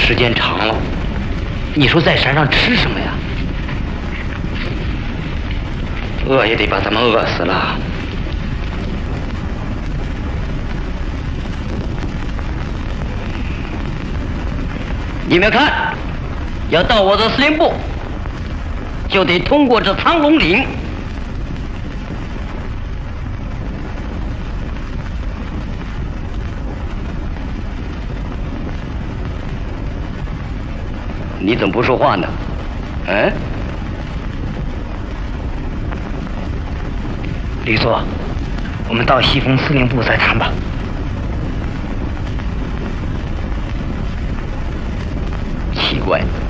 时间长了，你说在山上吃什么呀？饿也得把他们饿死了。你们看，要到我的司令部，就得通过这苍龙岭。你怎么不说话呢？嗯？ 李座，我们到西风司令部再谈吧。 奇怪。